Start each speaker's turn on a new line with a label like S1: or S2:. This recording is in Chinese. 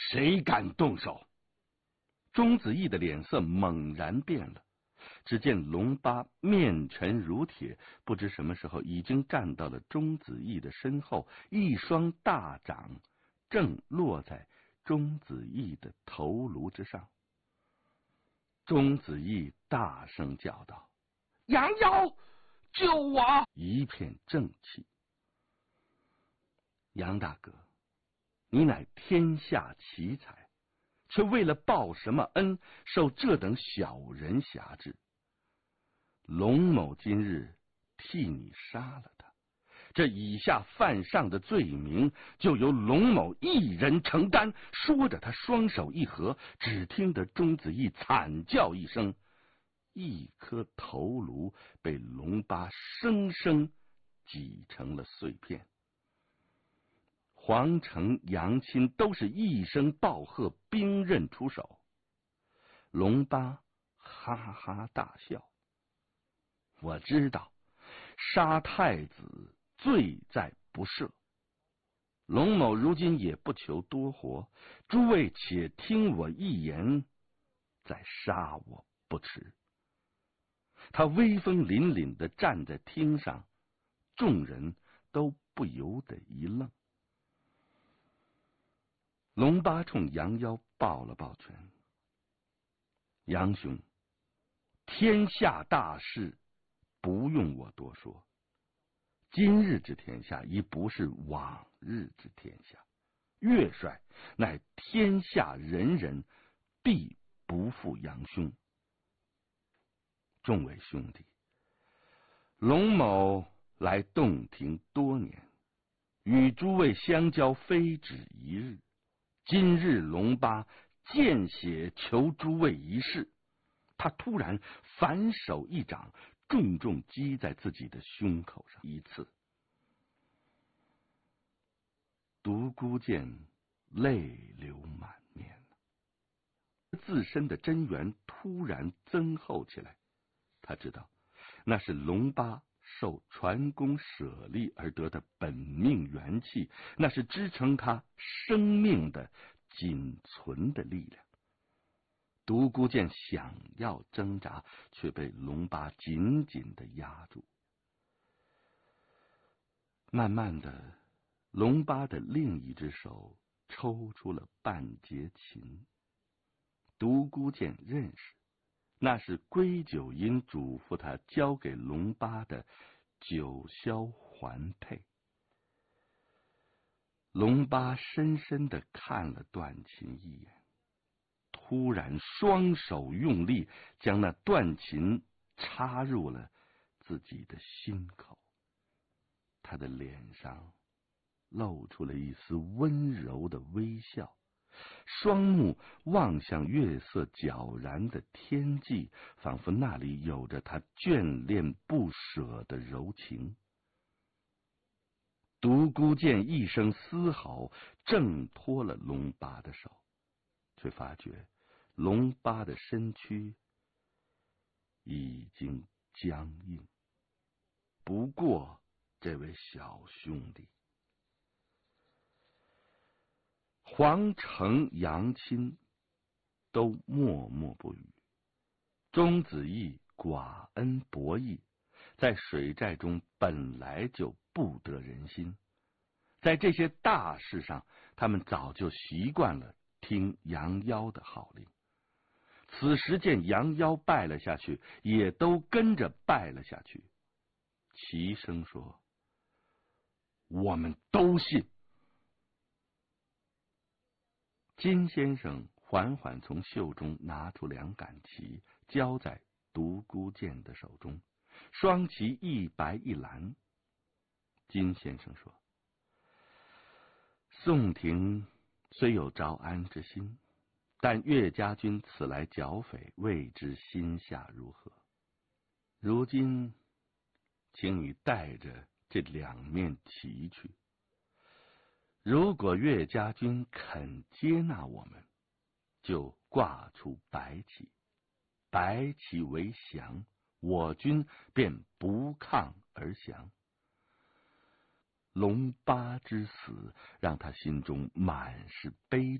S1: 谁敢动手？钟子义的脸色猛然变了。只见龙八面沉如铁，不知什么时候已经站到了钟子义的身后，一双大掌正落在钟子义的头颅之上。钟子义大声叫道：“杨妖，救我！”一片正气。杨大哥，你乃天下奇才，却为了报什么恩，受这等小人辖制。龙某今日替你杀了他，这以下犯上的罪名就由龙某一人承担。说着，他双手一合，只听得钟子义惨叫一声，一颗头颅被龙八生生挤成了碎片。黄成、杨钦都是一声暴喝，兵刃出手。龙八哈哈大笑：“我知道，杀太子罪在不赦。龙某如今也不求多活，诸位且听我一言，再杀我不迟。”他威风凛凛地站在厅上，众人都不由得一愣。龙八冲杨妖抱了抱拳：“杨兄，天下大事不用我多说，今日之天下已不是往日之天下。岳帅乃天下人人，必不负杨兄。众位兄弟，龙某来洞庭多年，与诸位相交非止一日。今日龙八见血求诸位一事。”他突然反手一掌，重重击在自己的胸口上一刺。独孤剑泪流满面，自身的真元突然增厚起来。他知道那是龙八受传功舍利而得的本命元气，那是支撑他生命的仅存的力量。独孤剑想要挣扎，却被龙八紧紧地压住。慢慢的，龙八的另一只手抽出了半截琴。独孤剑认识，那是归九阴嘱咐他交给龙八的九霄环佩。龙八深深地看了段琴一眼，突然双手用力，将那断琴插入了自己的心口。他的脸上露出了一丝温柔的微笑，双目望向月色皎然的天际，仿佛那里有着他眷恋不舍的柔情。独孤剑一声嘶吼，挣脱了龙八的手，却发觉龙八的身躯已经僵硬。不过这位小兄弟，黄成、杨钦都默默不语。钟子义寡恩薄义，在水寨中本来就不得人心，在这些大事上，他们早就习惯了听杨妖的号令。此时见杨妖败了下去，也都跟着败了下去，齐声说：“我们都信。”金先生缓缓从袖中拿出两杆旗，交在独孤剑的手中，双旗一白一蓝。金先生说：“宋廷虽有招安之心，但岳家军此来剿匪，未知心下如何。如今请你带着这两面旗去，如果岳家军肯接纳我们，就挂出白旗，白旗为降，我军便不抗而降。”龙八之死让他心中满是悲